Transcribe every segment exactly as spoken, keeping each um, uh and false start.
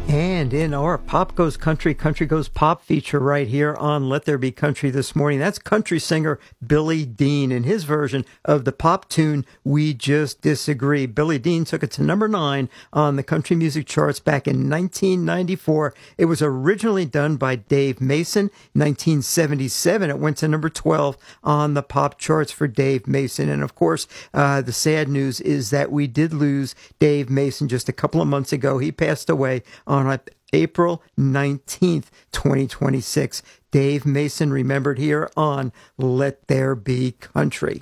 And in our Pop Goes Country, Country Goes Pop feature right here on Let There Be Country this morning, that's country singer Billy Dean in his version of the pop tune We Just Disagree. Billy Dean took it to number nine on the country music charts back in nineteen ninety-four. It was originally done by Dave Mason. nineteen seventy-seven, it went to number twelve on the pop charts for Dave Mason. And of course, uh, the sad news is that we did lose Dave Mason just a couple of months ago. He passed away on on April nineteenth, twenty twenty-six. Dave Mason remembered here on Let There Be Country.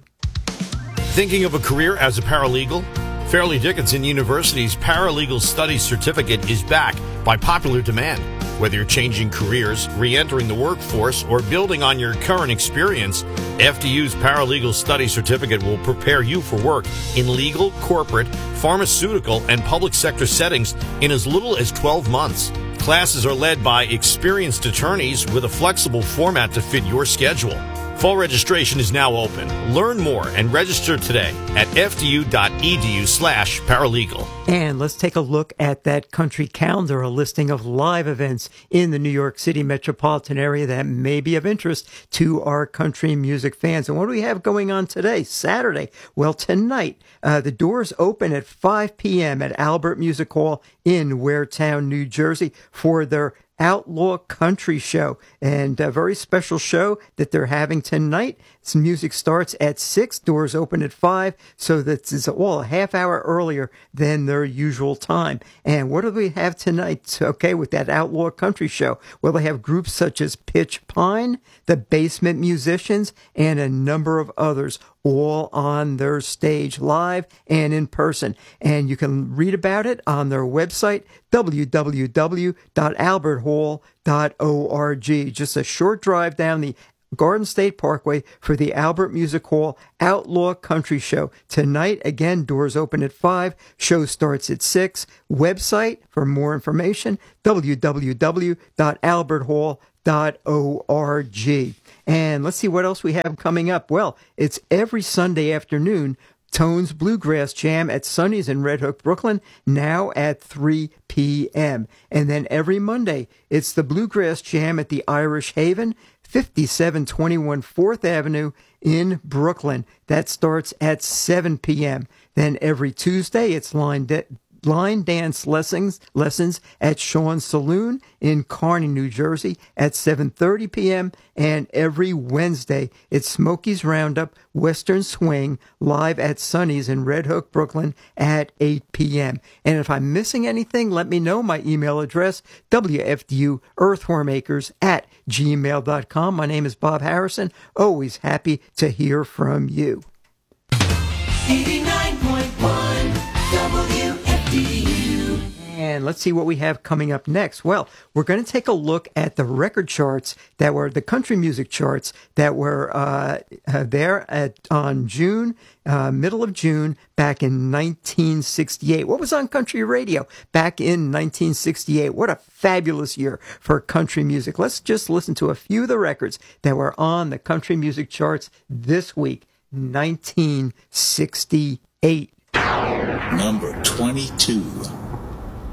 Thinking of a career as a paralegal? Fairleigh Dickinson University's Paralegal Studies Certificate is back by popular demand. Whether you're changing careers, re-entering the workforce, or building on your current experience, F D U's Paralegal Studies Certificate will prepare you for work in legal, corporate, pharmaceutical, and public sector settings in as little as twelve months. Classes are led by experienced attorneys with a flexible format to fit your schedule. Fall registration is now open. Learn more and register today at fdu.edu slash paralegal. And let's take a look at that country calendar, a listing of live events in the New York City metropolitan area that may be of interest to our country music fans. And what do we have going on today, Saturday? Well, tonight, uh, the doors open at five p.m. at Albert Music Hall in Waretown, New Jersey for their Outlaw Country Show, and a very special show that they're having tonight. Some music starts at six, doors open at five, so that's it's all a half hour earlier than their usual time. And what do we have tonight, okay, with that Outlaw Country Show? Well, they have groups such as Pitch Pine, the Basement Musicians, and a number of others, all on their stage, live and in person. And you can read about it on their website, w w w dot albert hall dot org. Just a short drive down the Garden State Parkway for the Albert Music Hall Outlaw Country Show. Tonight, again, doors open at five. Show starts at six. Website for more information, w w w dot albert hall dot org. And let's see what else we have coming up. Well, it's every Sunday afternoon, Tone's Bluegrass Jam at Sonny's in Red Hook, Brooklyn, now at three p.m. And then every Monday, it's the Bluegrass Jam at the Irish Haven, fifty-seven twenty-one fourth Avenue in Brooklyn. That starts at seven p.m. Then every Tuesday, it's Line De- Line dance lessons lessons at Sean's Saloon in Kearny, New Jersey at seven thirty p.m. And every Wednesday, it's Smokey's Roundup Western Swing live at Sonny's in Red Hook, Brooklyn at eight p.m. And if I'm missing anything, let me know. My email address, w f d u earthwormacres at gmail dot com. My name is Bob Harrison. Always happy to hear from you. eighty-nine point one W F D U. And let's see what we have coming up next. Well, we're going to take a look at the record charts that were the country music charts that were uh, uh, there at on June, uh, middle of June, back in nineteen sixty-eight. What was on country radio back in nineteen sixty-eight? What a fabulous year for country music. Let's just listen to a few of the records that were on the country music charts this week, nineteen sixty-eight. Number twenty-two.